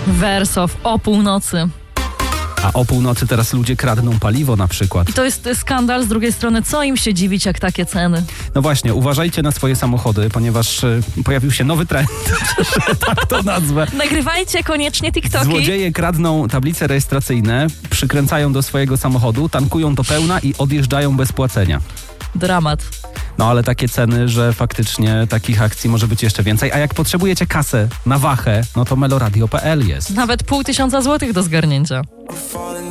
Wersow o północy. A o północy teraz ludzie kradną paliwo na przykład. I to jest skandal. Z drugiej strony, co im się dziwić, jak takie ceny? No właśnie, uważajcie na swoje samochody, ponieważ pojawił się nowy trend, że tak to nazwę. Nagrywajcie koniecznie TikToki. Złodzieje kradną tablice rejestracyjne, przykręcają do swojego samochodu, tankują do pełna i odjeżdżają bez płacenia. Dramat. No ale takie ceny, że faktycznie takich akcji może być jeszcze więcej. A jak potrzebujecie kasę na wachę, no to meloradio.pl jest. Nawet 500 złotych do zgarnięcia.